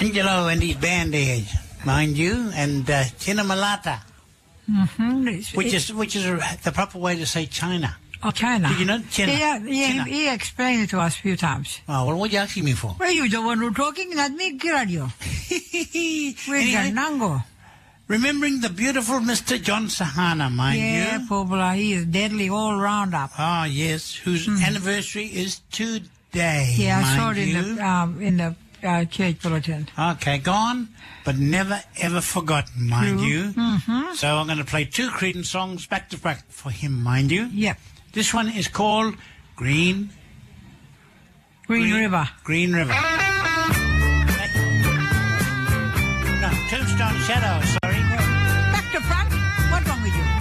Angelo and his band there, mind you, and China Malata, which is the proper way to say China. Oh, China. Did you know China? Yeah, he explained it to us a few times. Oh, well, what are you asking me for? Well, you're the one who's talking, not me, Kiradio. Anyway, Nango. remembering the beautiful Mr. John Sahana, mind you. Yeah, Pobla, he is deadly all round up. Ah, yes, whose anniversary is today. Yeah, I saw mind it you. in the church bulletin. Okay, gone, but never ever forgotten, mind True. you. Mm-hmm. So I'm going to play 2 Creedence songs back to back for him, mind you. Yep. This one is called Green River. Green River. No, Tombstone Shadow, sorry. Back to front. What's wrong with you?